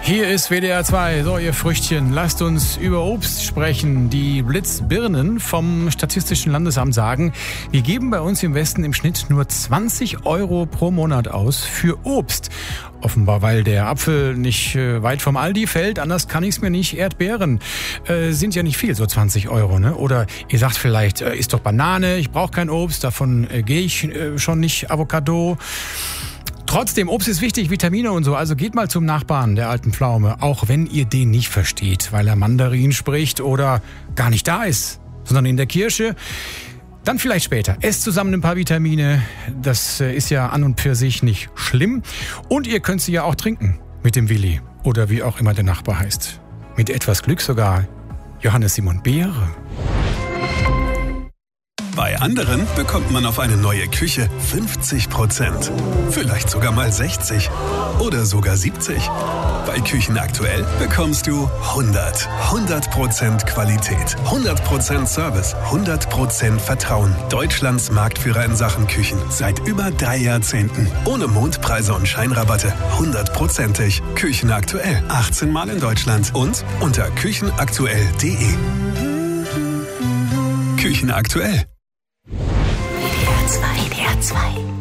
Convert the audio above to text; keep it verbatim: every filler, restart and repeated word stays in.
Hier ist W D R zwei. So, ihr Früchtchen, lasst uns über Obst sprechen. Die Blitzbirnen vom Statistischen Landesamt sagen, wir geben bei uns im Westen im Schnitt nur zwanzig Euro pro Monat aus für Obst. Offenbar, weil der Apfel nicht äh, weit vom Aldi fällt, anders kann ich es mir nicht. Erdbeeren äh, sind ja nicht viel, so zwanzig Euro, ne? Oder ihr sagt vielleicht, äh, ist doch Banane, ich brauche kein Obst, davon äh, gehe ich äh, schon nicht, Avocado. Trotzdem, Obst ist wichtig, Vitamine und so, also geht mal zum Nachbarn der alten Pflaume, auch wenn ihr den nicht versteht, weil er Mandarin spricht oder gar nicht da ist, sondern in der Kirche. Dann vielleicht später. Esst zusammen ein paar Vitamine, das ist ja an und für sich nicht schlimm. Und ihr könnt sie ja auch trinken mit dem Willi oder wie auch immer der Nachbar heißt. Mit etwas Glück sogar Johannes Simon Beere. Bei anderen bekommt man auf eine neue Küche fünfzig Prozent. Vielleicht sogar mal sechzig oder sogar siebzig. Bei Küchen aktuell bekommst du hundert. hundert Prozent Qualität, hundert Prozent Service, hundert Prozent Vertrauen. Deutschlands Marktführer in Sachen Küchen. Seit über drei Jahrzehnten. Ohne Mondpreise und Scheinrabatte. hundertprozentig. Küchen aktuell. achtzehn Mal in Deutschland. Und unter küchenaktuell punkt de. Küchen aktuell. W D R zwei. W D R zwei.